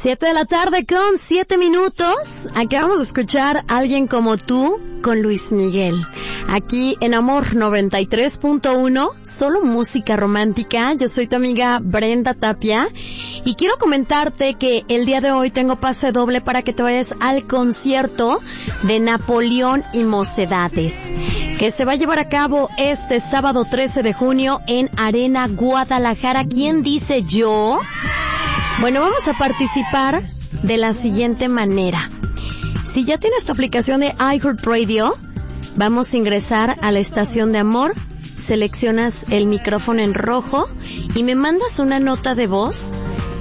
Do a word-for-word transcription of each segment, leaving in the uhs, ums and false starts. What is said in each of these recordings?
Siete de la tarde con siete minutos. Acabamos de escuchar Alguien como tú con Luis Miguel. Aquí en Amor noventa y tres punto uno, solo música romántica. Yo soy tu amiga Brenda Tapia y quiero comentarte que el día de hoy tengo pase doble para que te vayas al concierto de Napoleón y Mocedades, que se va a llevar a cabo este sábado trece de junio en Arena Guadalajara. ¿Quién dice yo? Bueno, vamos a participar de la siguiente manera. Si ya tienes tu aplicación de iHeartRadio, vamos a ingresar a la estación de Amor, seleccionas el micrófono en rojo y me mandas una nota de voz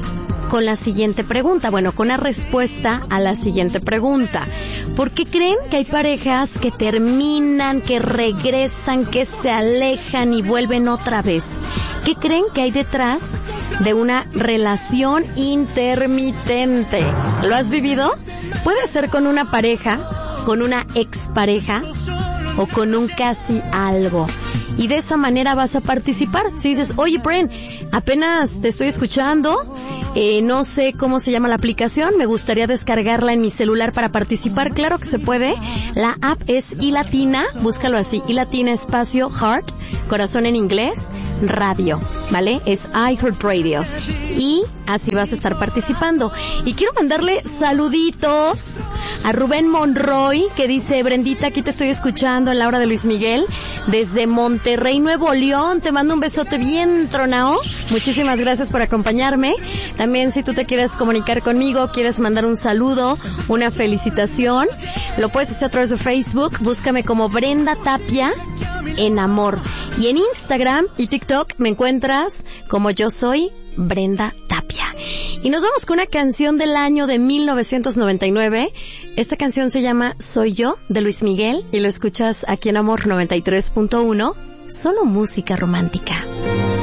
con la siguiente pregunta, bueno, con una respuesta a la siguiente pregunta. ¿Por qué creen que hay parejas que terminan, que regresan, que se alejan y vuelven otra vez? ¿Qué creen que hay detrás de una relación intermitente? ¿Lo has vivido? Puede ser con una pareja, con una expareja o con un casi algo. Y de esa manera vas a participar. Si dices, oye, Bren, apenas te estoy escuchando, eh, no sé cómo se llama la aplicación, me gustaría descargarla en mi celular para participar. Claro que se puede. La app es iLatina, búscalo así, iLatina espacio Heart, corazón en inglés, radio, ¿vale? Es iHeartRadio. Y así vas a estar participando. Y quiero mandarle saluditos a Rubén Monroy, que dice, Brendita, aquí te estoy escuchando en la hora de Luis Miguel, desde Monterrey, Nuevo León. Te mando un besote bien tronao. Muchísimas gracias por acompañarme. También si tú te quieres comunicar conmigo, quieres mandar un saludo, una felicitación, lo puedes hacer a través de Facebook. Búscame como Brenda Tapia en Amor. Y en Instagram y TikTok me encuentras como Yo Soy Brenda Tapia. Y nos vamos con una canción del año de mil novecientos noventa y nueve. Esta canción se llama Soy Yo, de Luis Miguel, y lo escuchas aquí en Amor noventa y tres punto uno, solo música romántica.